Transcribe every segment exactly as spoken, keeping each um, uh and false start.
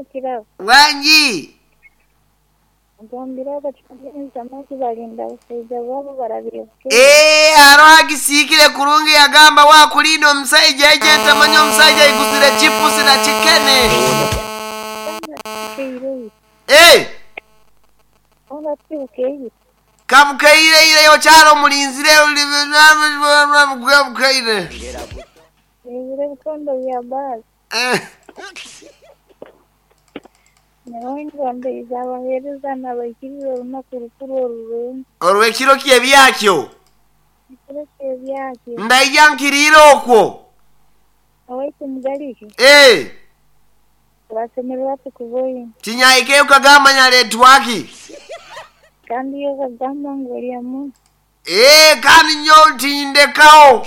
kira. Wanji. Ngambira bachukanye samaki balinda usaidia wabo barabire. Eh aragisikire kurungi yagamba wa kulino msaija eje tamanyo msaija igusire chipusi na chikene. Eh Ona tukeyi. Kabukaire ile yo charo mulinzire kabukaire. Ile kondo ya basi. Eh Newende izaba hereza nabakiriro na kurukuru oruru. Orwe kiro kie byakyo. Kiro kie byakyo. Ndayankiriro okwo. Awaite mugaliki. Eh Basemerwa tukuboye. Tinyaike ukagamba nyaletwaki. Kandi yo kagamba ngoria mu. Eh kandi nyo tindekao.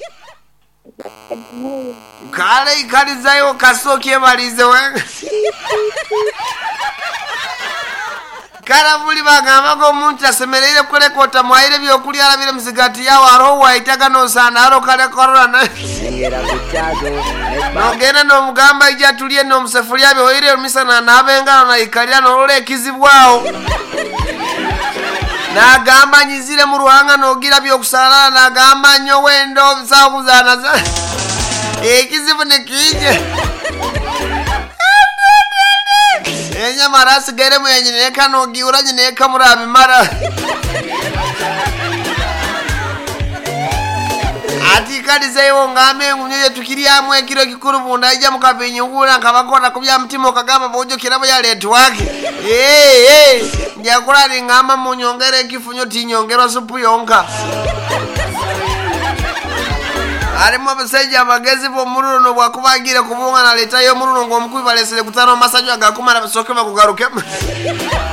Kale ikalizayo kasoke balize wenga. Kala buli bagamba ko muntu asemerere kule kota mwaire byo kuli alabire mzigati yawo aro waitaga no sana aro kale korona. Ngera kuchago. Nogena no mugamba ija tulie no msefulia byo ile misana nabenga na ikalia no lole kizibwao. Na gamba nyizire mu ruhanga nogira byo kusala na gamba nyo wendo bisawo kuzana za. Ekizibu nekije. Enya marasi gere mwenye neka no giura neka murabi mara. Ati kadi zeyo ngame munye tukiria mwe kiro kikuru bunda ija mukabinyungura kabakona kubya mtimo kagamba bojo kirabo ya letu wake. Eh eh njakura ni ngama munyongere kifunyo tinyongero supu yonka. Arimo baseja magezi bo muruno bwa kubagira kubunga na leta yo muruno ngo mukubaleesere kutano masanyo agakumara basoke bakugaruke.